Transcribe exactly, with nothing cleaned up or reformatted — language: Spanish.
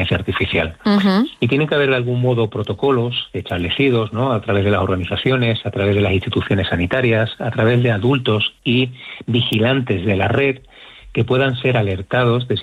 inteligencia artificial. Uh-huh. Y tienen que haber de algún modo protocolos establecidos, ¿no?, a través de las organizaciones, a través de las instituciones sanitarias, a través de adultos y vigilantes de la red, que puedan ser alertados de